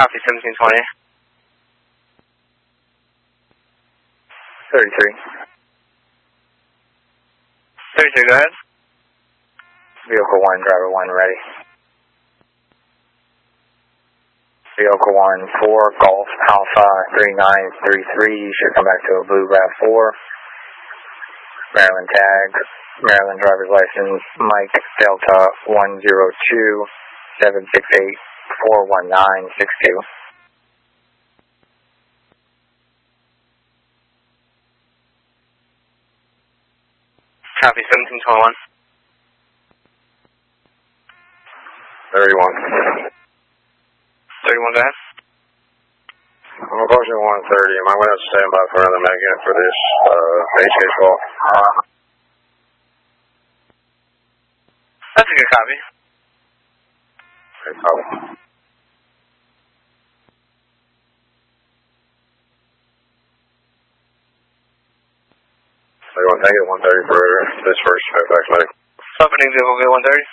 Copy 1720. 33. 33, go ahead. Vehicle 1, driver 1, ready. Vehicle 1, 4, Golf Alpha 3933. You should come back to a blue RAV4. Maryland tag, Maryland driver's license, Mike Delta 102 768 41962. Copy 1721. 31. 31, go ahead. I'm approaching 130. Am I going to stand by for another minute for this HK call? That's a good copy. Okay, copy. So you want to take it 130 for this first Fairfax medic? Opening vehicle, good 130.